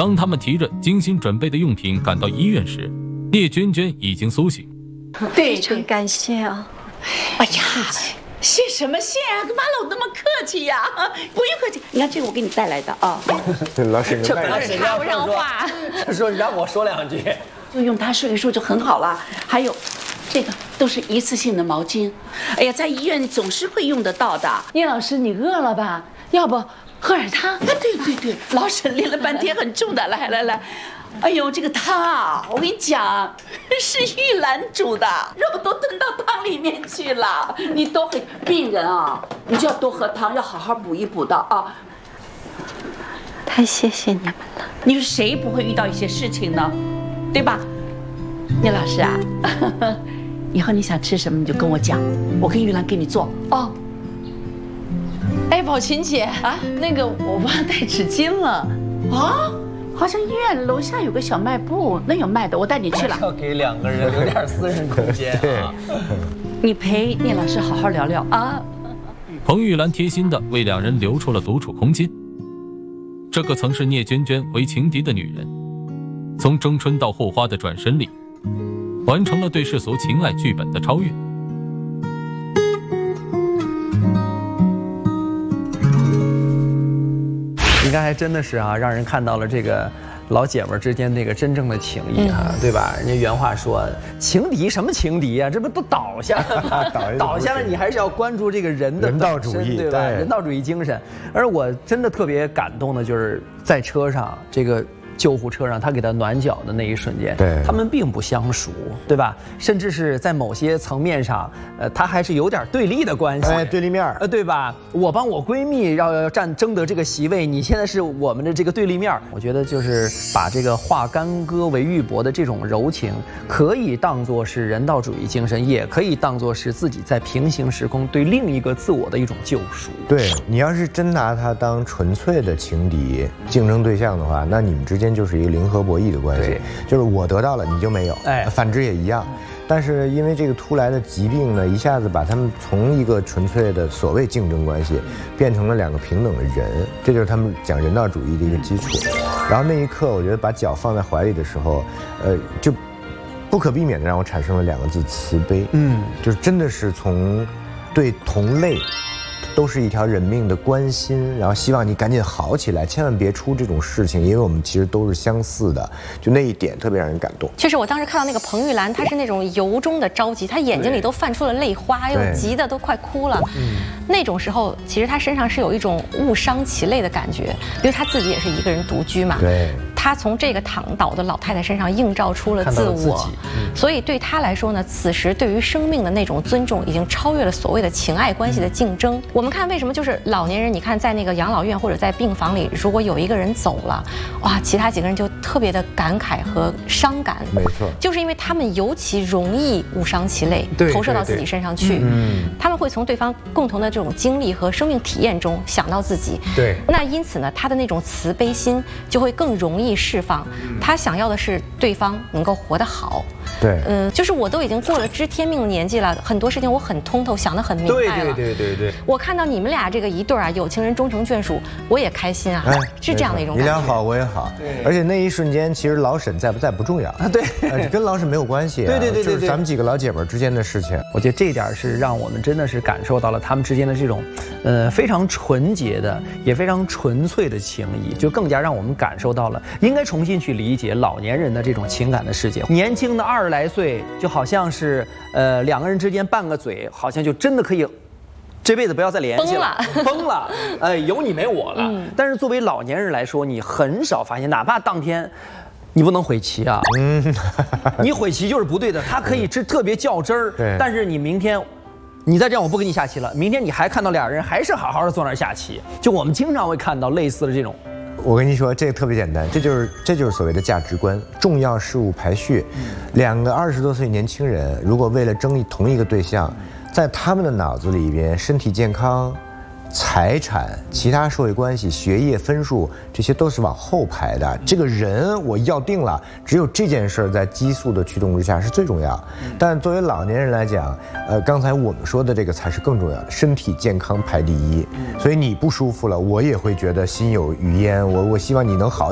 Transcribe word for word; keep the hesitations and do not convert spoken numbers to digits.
当他们提着精心准备的用品赶到医院时，聂娟娟已经苏醒。 非常感谢啊！ 哎呀，谢什么谢啊？干嘛老那么客气呀？不用客气，你看这个我给你带来的啊。 老沈， 这老沈插不上话， 说让我说两句， 就用它说一说就很好了。还有，这个都是一次性的毛巾。哎呀，在医院总是会用得到的。聂老师，你饿了吧？要不喝点汤？啊，对对对，老沈拎了半天很重的，来来来。哎呦，这个汤啊，我跟你讲，是玉兰煮的，肉都炖到汤里面去了。你多喝，病人啊，你就要多喝汤，要好好补一补的啊。 太谢谢你们了。 你说谁不会遇到一些事情呢？对吧？聂老师啊，以后你想吃什么你就跟我讲，我跟玉兰给你做哦。 哎，宝琴姐啊，那个我忘了带纸巾了啊。好像医院楼下有个小卖部，那有卖的，我带你去了。 要给两个人留点私人空间啊！ 你陪聂老师好好聊聊啊。 彭玉兰贴心地为两人留出了独处空间。这个曾是聂娟娟为情敌的女人，从争春到后花的转身里，完成了对世俗情爱剧本的超越。 应该还真的是啊，让人看到了这个老姐们之间那个真正的情谊啊，嗯、对吧？人家原话说，情敌什么情敌啊？这不都倒下了吗？倒, 倒下了，你还是要关注这个人的人道主义， 对吧？ 对人道主义精神。而我真的特别感动的就是在车上这个。救护车上，他给他暖脚的那一瞬间， 对， 他们并不相熟，对吧？甚至是在某些层面上，呃，他还是有点对立的关系， 哎，对立面， 呃，对吧？我帮我闺蜜要要占争得这个席位，你现在是我们的这个对立面，我觉得就是把这个化干戈为玉帛的这种柔情，可以当作是人道主义精神，也可以当作是自己在平行时空对另一个自我的一种救赎。 对，你要是真拿他当纯粹的情敌、竞争对象的话，那你们之间就是一个零和博弈的关系，就是我得到了你就没有，哎，反之也一样。但是因为这个突来的疾病呢，一下子把他们从一个纯粹的所谓竞争关系，变成了两个平等的人，这就是他们讲人道主义的一个基础。然后那一刻，我觉得把脚放在怀里的时候，呃，就不可避免的让我产生了两个字：慈悲。嗯，就是真的是从对同类。都是一条人命的关心，然后希望你赶紧好起来，千万别出这种事情，因为我们其实都是相似的，就那一点特别让人感动。 确实，我当时看到那个彭玉兰，她是那种由衷的着急，她眼睛里都泛出了泪花，又急得都快哭了。嗯，那种时候，其实她身上是有一种误伤其类的感觉，因为她自己也是一个人独居嘛。 对。 她从这个躺倒的老太太身上映照出了自我，嗯、所以对她来说呢，此时对于生命的那种尊重，已经超越了所谓的情爱关系的竞争。嗯、我们看为什么就是老年人，你看在那个养老院或者在病房里，如果有一个人走了，哇，其他几个人就特别的感慨和伤感。 没错， 就是因为他们尤其容易误伤其类，投射到自己身上去。嗯，他们会从对方共同的这种经历和生命体验中想到自己。 对， 那因此呢，他的那种慈悲心就会更容易释放。他想要的是对方能够活得好。 对， 嗯，就是我都已经过了知天命的年纪了，很多事情我很通透，想得很明白了。 对对对对对。 我看到你们俩这个一对啊，有情人终成眷属，我也开心啊，哎、是这样的一种感觉。 你俩好，我也好。对。而且那一瞬间，其实老沈在不在不重要啊， 对， 呃，跟老沈没有关系、啊。 对对对 对, 对， 就是咱们几个老姐们之间的事情。 我觉得这一点是让我们真的是感受到了他们之间的这种，呃，非常纯洁的，也非常纯粹的情谊，就更加让我们感受到了应该重新去理解老年人的这种情感的世界。年轻的二十来岁。就好像是呃两个人之间拌个嘴，好像就真的可以这辈子不要再联系了，崩了，呃，有你没我了。嗯、但是作为老年人来说，你很少发现，哪怕当天你不能悔棋啊，嗯，你悔棋就是不对的，他可以是特别较真儿，但是你明天。你再这样，我不跟你下棋了。明天你还看到俩人还是好好的坐那儿下棋，就我们经常会看到类似的这种。 我跟你说，这个特别简单，这就是这就是所谓的价值观，重要事物排序。两个二十多岁年轻人，如果为了争议同一个对象，在他们的脑子里边，身体健康、财产、其他社会关系、学业分数，这些都是往后排的。这个人我要定了，只有这件事在激素的驱动之下是最重要。但作为老年人来讲，呃，刚才我们说的这个才是更重要的，身体健康排第一。所以你不舒服了，我也会觉得心有余焉，我我希望你能好。